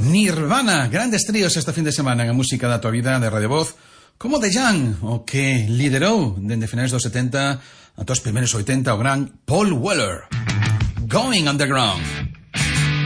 Nirvana, grandes tríos este fin de semana en a música da tua vida de Radio Voz, como The Jam, o que liderou dende finais dos 70 ata os primeiros 80 o gran Paul Weller. Going Underground.